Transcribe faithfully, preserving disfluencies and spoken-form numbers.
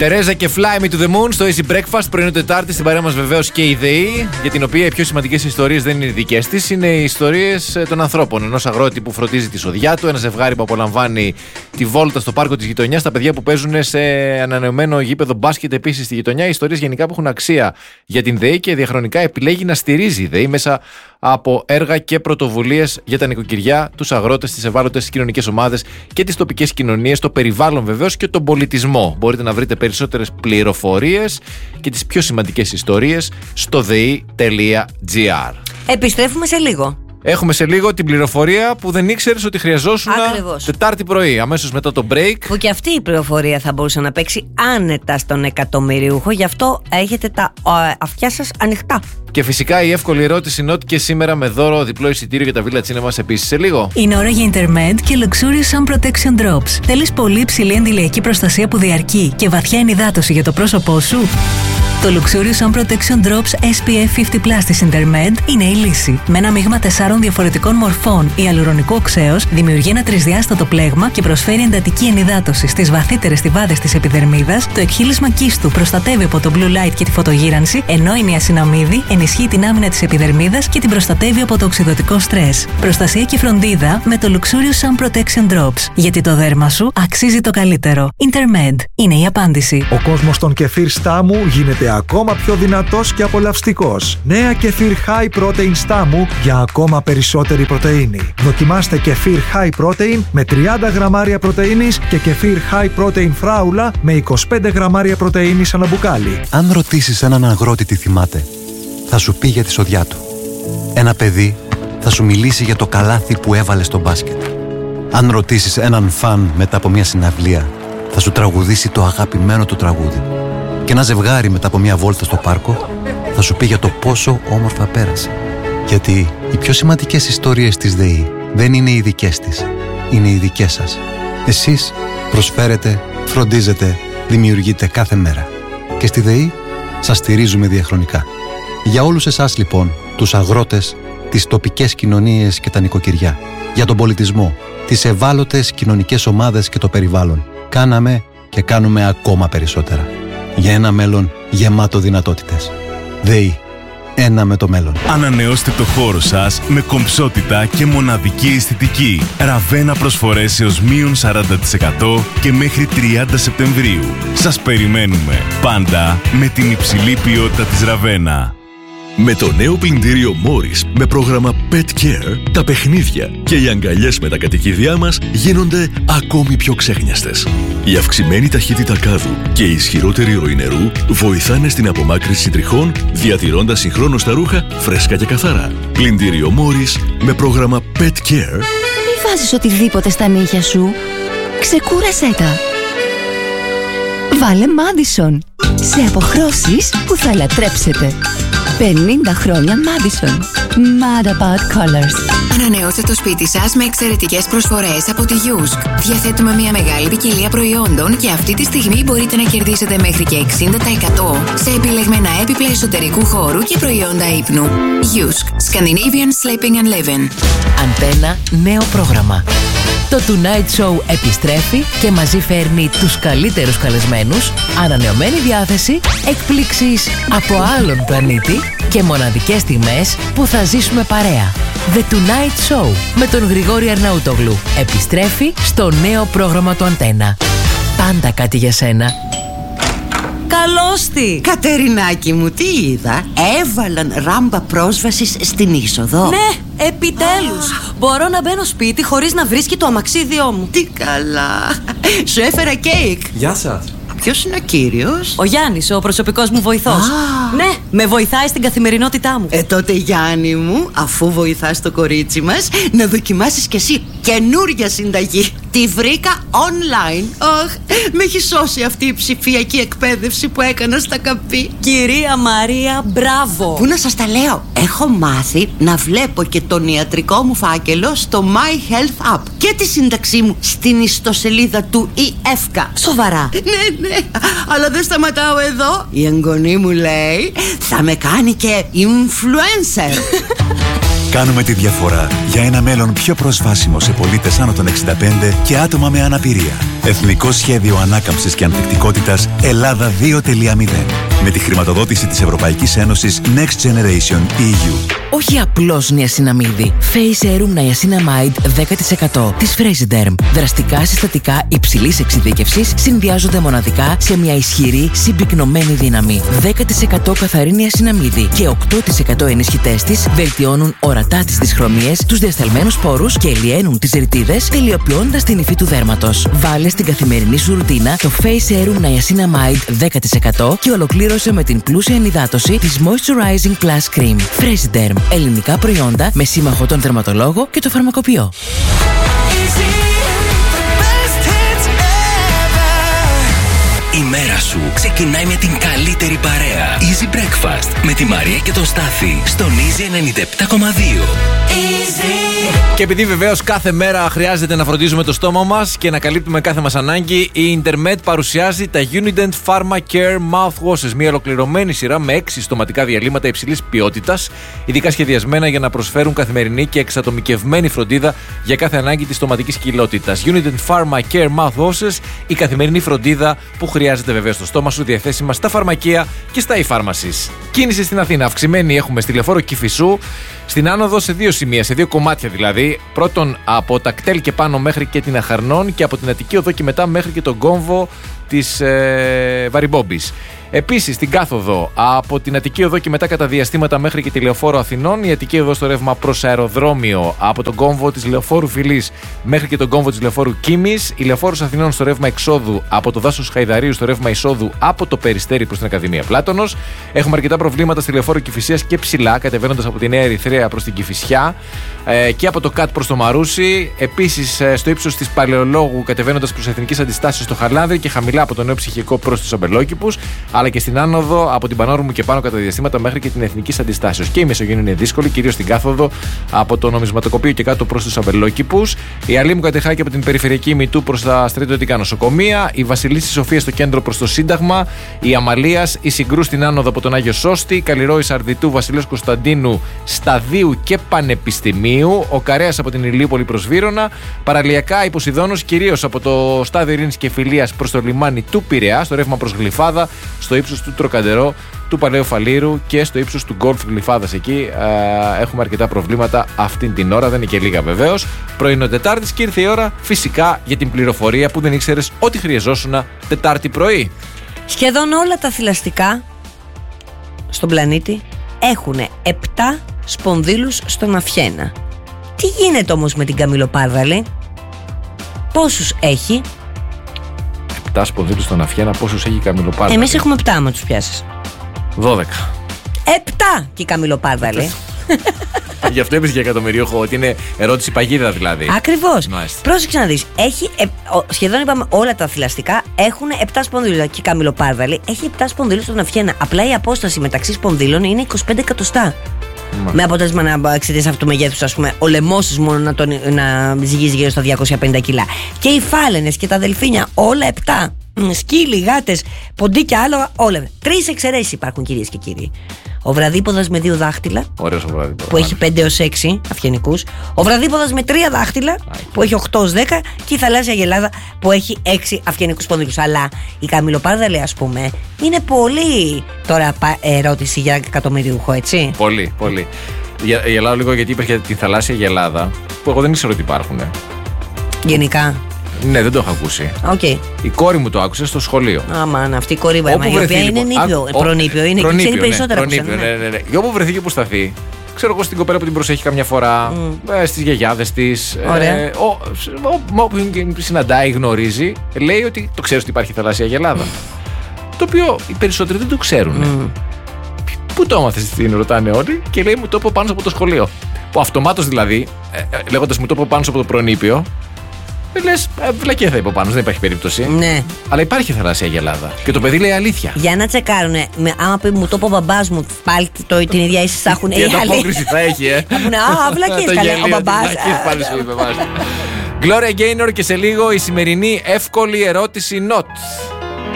Τερέζα και Fly Me to the Moon στο Easy Breakfast, πρωινό Τετάρτη. Στην παρέα μας βεβαίως και η ΔΕΗ, για την οποία οι πιο σημαντικές ιστορίες δεν είναι οι δικές της, είναι οι ιστορίες των ανθρώπων. Ενός αγρότη που φροντίζει τη σοδιά του, ένα ζευγάρι που απολαμβάνει τη βόλτα στο πάρκο της γειτονιάς, τα παιδιά που παίζουν σε ανανεωμένο γήπεδο μπάσκετ επίσης στη γειτονιά. Ιστορίες γενικά που έχουν αξία για την ΔΕΗ και διαχρονικά επιλέγει να στηρίζει η ΔΕΗ μέσα από έργα και πρωτοβουλίες για τα νοικοκυριά, τους αγρότες, τις ευάλωτες κοινωνικές ομάδες και τις τοπικές κοινωνίες, το περιβάλλον βεβαίως και τον πολιτισμό. Μπορείτε να βρείτε περισσότερες πληροφορίες και τις πιο σημαντικές ιστορίες στο δεη τελεία τζι άρ. Επιστρέφουμε σε λίγο. Έχουμε σε λίγο την πληροφορία που δεν ήξερες ότι χρειαζόσουν Τετάρτη πρωί, αμέσως μετά το break. Που και αυτή η πληροφορία θα μπορούσε να παίξει άνετα στον εκατομμυριούχο, γι' αυτό έχετε τα ε, αυτιά σας ανοιχτά. Και φυσικά η εύκολη ερώτηση είναι ότι και σήμερα με δώρο διπλό εισιτήριο για τα Villa Cinemas επίσης σε λίγο. Είναι ώρα για Intermed και Luxurious Sun Protection Drops. Θέλεις πολύ υψηλή αντιλιακή προστασία που διαρκεί και βαθιά ενυδάτωση για το πρόσωπό σου? Το Luxurious Sun Protection Drops ες πι εφ πενήντα πλας της Intermed είναι η λύση. Με ένα μείγμα τεσσάρων διαφορετικών μορφών ιαλουρονικού οξέως δημιουργεί ένα τρισδιάστατο πλέγμα και προσφέρει εντατική ενυδάτωση στις βαθύτερες στιβάδες της επιδερμίδας. Το εκχύλισμα κύστου προστατεύει από το blue light και τη φωτογύρανση, ενώ η νιασιναμίδη ενισχύει την άμυνα της επιδερμίδας και την προστατεύει από το οξυδωτικό στρες. Προστασία και φροντίδα με το Luxurious Sun Protection Drops. Γιατί το δέρμα σου αξίζει το καλύτερο. Intermed είναι η απάντηση. Ο κόσμος των κεφίρ Στάμου γίνεται ακόμα πιο δυνατός και απολαυστικός. Νέα κεφίρ High Protein Στάμου για ακόμα περισσότερη πρωτεΐνη. Δοκιμάστε κεφίρ High Protein με τριάντα γραμμάρια πρωτεΐνης και κεφίρ High Protein Φράουλα με είκοσι πέντε γραμμάρια πρωτεΐνης ανά μπουκάλι. Αν ρωτήσεις έναν αγρότη τι θυμάται, θα σου πει για τη σοδιά του. Ένα παιδί θα σου μιλήσει για το καλάθι που έβαλε στο μπάσκετ. Αν ρωτήσεις έναν φαν μετά από μια συναυλία, θα σου τραγουδήσει το αγαπημένο του τραγούδι. Και ένα ζευγάρι μετά από μια βόλτα στο πάρκο θα σου πει για το πόσο όμορφα πέρασε. Γιατί οι πιο σημαντικές ιστορίες της ΔΕΗ δεν είναι οι δικές της, είναι οι δικές σας. Εσείς προσφέρετε, φροντίζετε, δημιουργείτε κάθε μέρα. Και στη ΔΕΗ σας στηρίζουμε διαχρονικά. Για όλους εσάς λοιπόν, τους αγρότες, τις τοπικές κοινωνίες και τα νοικοκυριά, για τον πολιτισμό, τις ευάλωτες κοινωνικές ομάδες και το περιβάλλον, κάναμε και κάνουμε ακόμα περισσότερα. Για ένα μέλλον γεμάτο δυνατότητες. ΔΕΗ. Ένα με το μέλλον. Ανανεώστε το χώρο σας με κομψότητα και μοναδική αισθητική. Ραβένα προσφορές έως μείον σαράντα τοις εκατό και μέχρι τριάντα Σεπτεμβρίου. Σας περιμένουμε πάντα με την υψηλή ποιότητα της Ραβένα. Με το νέο πλυντήριο Morris με πρόγραμμα Pet Care, τα παιχνίδια και οι αγκαλιές με τα κατοικίδια μας γίνονται ακόμη πιο ξέχνιαστες. Η αυξημένη ταχύτητα κάδου και η ισχυρότερη ροή νερού βοηθάνε στην απομάκρυνση τριχών, διατηρώντας συγχρόνως τα ρούχα φρέσκα και καθαρά. Πλυντήριο Morris με πρόγραμμα Pet Care. Μη βάζεις οτιδήποτε στα νύχια σου. Ξεκούρασέ τα. Βάλε Madison σε αποχρώσεις που θα λατρέψετε. πενήντα χρόνια Madison. Mad about colors. Ανανεώστε το σπίτι σας με εξαιρετικές προσφορές από τη Yusk. Διαθέτουμε μια μεγάλη ποικιλία προϊόντων και αυτή τη στιγμή μπορείτε να κερδίσετε μέχρι και εξήντα τοις εκατό σε επιλεγμένα έπιπλα εσωτερικού χώρου και προϊόντα ύπνου. Yusk. Scandinavian Sleeping and Living. Αντένα, νέο πρόγραμμα. Το Tonight Show επιστρέφει και μαζί φέρνει τους καλύτερους καλεσμένους, ανανεωμένη διάθεση, εκπλήξεις από άλλον πλανήτη και μοναδικές τιμές που θα ζήσουμε παρέα. The Tonight Show με τον Γρηγόρη Αρναούτογλου επιστρέφει στο νέο πρόγραμμα του Αντένα. Πάντα κάτι για σένα. Καλώς τη! Κατερινάκη μου, τι είδα? Έβαλαν ράμπα πρόσβασης στην είσοδο. Ναι, επιτέλους! Ah. Μπορώ να μπαίνω σπίτι χωρίς να βρίσκει το αμαξίδιό μου. Τι καλά! Σου έφερα κέικ. Γεια σας. Ποιος είναι ο κύριος? Ο Γιάννης, ο προσωπικός μου βοηθός. Ah. Ναι, με βοηθάει στην καθημερινότητά μου. Ε, τότε Γιάννη μου, αφού βοηθάς το κορίτσι μας, να δοκιμάσεις κι εσύ καινούρια συνταγή. Τη βρήκα online. Αχ, με έχει σώσει αυτή η ψηφιακή εκπαίδευση που έκανα στα καπί. Κυρία Μαρία, μπράβο. Πού να σας τα λέω? Έχω μάθει να βλέπω και τον ιατρικό μου φάκελο στο My Health App και τη σύνταξή μου στην ιστοσελίδα του ι εφ κέι έι. Σοβαρά? Ναι, ναι, αλλά δεν σταματάω εδώ. Η εγγονή μου λέει θα με κάνει και influencer. Κάνουμε τη διαφορά για ένα μέλλον πιο προσβάσιμο σε πολίτες άνω των εξήντα πέντε και άτομα με αναπηρία. Εθνικό Σχέδιο Ανάκαμψης και Ανθεκτικότητας Ελλάδα δύο κόμμα μηδέν. Με τη χρηματοδότηση της Ευρωπαϊκής Ένωσης Next Generation ι γιου. Όχι απλώς νιασιναμίδι. Face Serum Niacinamide δέκα τοις εκατό της Frasiderm. Δραστικά συστατικά υψηλής εξειδίκευσης συνδυάζονται μοναδικά σε μια ισχυρή συμπυκνωμένη δύναμη. δέκα τοις εκατό καθαρή νιασιναμίδι και οκτώ τοις εκατό ενισχυτές της βελτιώνουν ορατά τις δυσχρωμίες, τους διασταλμένους πόρους και λιένουν τις ρητίδες, τελειοποιώντας την υφή του δέρματος. Βάλε στην καθημερινή σου ρουτίνα το Face Serum Niacinamide δέκα τοις εκατό και ολοκλήρωσε με την πλούσια ενυδάτωση της Moisturizing Plus Cream. Frasiderm. Ελληνικά προϊόντα με σύμμαχο τον δερματολόγο και το φαρμακοποιό. Η μέρα σου ξεκινάει με την καλύτερη παρέα. Easy Breakfast με τη Μαρία και τον Στάθη στον Easy ενενήντα επτά κόμμα δύο. Και επειδή βεβαίως κάθε μέρα χρειάζεται να φροντίζουμε το στόμα μας και να καλύπτουμε κάθε μας ανάγκη, η Intermed παρουσιάζει τα Unident Pharma Care Mouthwashes, μια ολοκληρωμένη σειρά με έξι στοματικά διαλύματα υψηλής ποιότητας, ειδικά σχεδιασμένα για να προσφέρουν καθημερινή και εξατομικευμένη φροντίδα για κάθε ανάγκη της στοματικής κοιλότητας. Unident Pharma Care Mouthwashes, η καθημερινή φροντίδα που χρειάζεται βεβαίως στο στόμα σου, διαθέσιμα στα φαρμακεία και στα e-pharmacies. Κίνηση στην Αθήνα αυξημένη έχουμε στη λεωφόρο Κηφισού, στην άνοδο σε δύο σημεία, σε δύο κομμάτια δηλαδή. Πρώτον από τα κτέλ και πάνω μέχρι και την Αχαρνών και από την Αττική Οδό και μετά μέχρι και τον κόμβο της ε, Βαριμπόμπης. Επίσης στην κάθοδο από την Αττική Οδό και μετά κατά διαστήματα μέχρι και τη Λεωφόρο Αθηνών, η Αττική Οδό στο ρεύμα προς αεροδρόμιο από τον κόμβο της Λεωφόρου Φιλής μέχρι και τον κόμβο της Λεωφόρου Κίμης, η Λεωφόρος Αθηνών στο ρεύμα εξόδου από το δάσος Χαϊδαρίου στο ρεύμα εισόδου από το Περιστέρι προς την Ακαδημία Πλάτωνος. Έχουμε αρκετά προβλήματα στη Λεωφόρο Κηφισίας και ψηλά, κατεβαίνοντας από τη Νέα Ερυθρέα προς την Κηφισιά ε, και από το ΚΑΤ προς το Μαρούσι. Επίσης ε, στο ύψος της Παλαιολόγου, κατεβαίνοντας προς Εθνικής Αντιστάσεως στο Χαλάνδρι και χαμηλά από το Νέο Ψυχικό προς τους Αμπελόκηπους, αλλά και στην άνοδο από την Πανόρμου και πάνω κατά διαστήματα μέχρι και την Εθνική Αντιστάσεως. Και η Μεσογείο είναι δύσκολη, κυρίως στην κάθοδο από το Νομισματοκοπείο και κάτω προς τους Αμπελόκηπους. Η Αλήμου Κατεχάκη από την Περιφερειακή Μητού προς τα Στρατιωτικά Νοσοκομεία. Η Βασιλίσσης Σοφία στο κέντρο προς το Σύνταγμα. Η Αμαλίας, η Συγκρού στην άνοδο από τον Άγιο Σώστη. Καλλιρόης Αρδιτού, Βασιλέως Κωνσταντίνου, Σταδίου και Πανεπιστημίου. Ο Καρέας από την Ηλίουπολη προς Βύρωνα. Παραλιακά Υποσιδώνος, κυρίως από το Στάδιο Ειρήνης και Φιλίας προς το λιμάνι του Πειραιά, στο ρεύμα προς Γλυφάδα, στο ύψος του Τροκαντερό, του Παλαιού Φαλήρου και στο ύψος του Γκολφ Γλυφάδας. Εκεί ε, έχουμε αρκετά προβλήματα αυτήν την ώρα, δεν είναι και λίγα βεβαίως. Πρωινό Τετάρτης και ήρθε η ώρα φυσικά για την πληροφορία που δεν ήξερες ότι χρειαζόσουνα Τετάρτη πρωί. Σχεδόν όλα τα θηλαστικά στον πλανήτη έχουν επτά σπονδύλους στον αυχένα. Τι γίνεται όμως με την καμιλοπάρδαλη? Πόσους έχει? επτά σπονδύλους στον αυχένα, πόσους έχει η καμιλοπάρδαλη? Εμείς έχουμε επτά, άμα τους πιάσεις. δώδεκα. επτά και η καμιλοπάρδαλη. Γι' αυτό είπες για εκατομμυρίουχο, ότι είναι ερώτηση παγίδα δηλαδή. Ακριβώς. Πρόσεξε να δεις. Έχει, ε, ο, σχεδόν είπαμε όλα τα θηλαστικά έχουν επτά σπονδύλους. Και η καμιλοπάρδαλη έχει επτά σπονδύλους στον αυχένα. Απλά η απόσταση μεταξύ σπονδύλων είναι είκοσι πέντε εκατοστά. Μα. Με αποτέλεσμα να εξαιτίας αυτού του μεγέθους, ας πούμε, ο λαιμός της μόνο να, τον, να ζυγίζει γύρω στα διακόσια πενήντα κιλά. Και οι φάλαινες και τα δελφίνια, όλα επτά. Σκύλοι, γάτες, ποντίκια, άλογα, όλα. Τρεις εξαιρέσεις υπάρχουν, κυρίες και κύριοι. Ο βραδίποδας με δύο δάχτυλα. Ωραίος ο βραδίποδας. Που έχει πέντε έως έξι αυγενικούς. Ο βραδίποδας με τρία δάχτυλα. Που έχει οκτώ έως δέκα. Και η θαλάσσια γελάδα που έχει έξι αυγενικούς σπονδύλους. Αλλά η καμιλοπάρδαλη, ας πούμε, είναι πολύ τώρα ερώτηση για εκατομμυριούχο, έτσι. Πολύ, πολύ. Γελάω λίγο γιατί είπε για την θαλάσσια γελάδα, που εγώ δεν ήξερα ότι υπάρχουν. Γενικά. Ναι, δεν το έχω ακούσει. Okay. Η κόρη μου το άκουσε στο σχολείο. Αμάν, αυτή η κόρη μου, η οποία είναι νήπιο. Προνήπιο, είναι και ξέρει περισσότερα από σένα. Ναι, ναι, ναι. Και όπου βρεθεί και που σταθεί, ξέρω εγώ στην κοπέλα που την προσέχει καμιά φορά, mm. ε, στις γιαγιάδες της. Ε, Όποιον συναντάει, γνωρίζει, λέει ότι το ξέρεις ότι υπάρχει θαλάσσια γελάδα. Το οποίο οι περισσότεροι δεν το ξέρουν. Mm. Πού το έμαθες, την ρωτάνε όλοι, και λέει μου το είπα πάνω από το σχολείο. Που αυτομάτως δηλαδή, ε, λέγοντας μου το είπα πάνω από το προνήπιο. Λες, βλακία θα είπε πάνω, δεν υπάρχει περίπτωση. Ναι. Αλλά υπάρχει θαλάσσια γελάδα. Και το παιδί λέει αλήθεια. Για να τσεκάρουνε, με, άμα πει μου το πω ο μπαμπάς μου, πάλι το, την ίδια ίσως θα έχουν. Τι ανταπόκριση θα έχει, ε. Θα πούνε, α, βλακίες καλέ, ο μπαμπάς. Πάλι σου είπε, Gloria Gaynor και σε λίγο η σημερινή εύκολη ερώτηση not.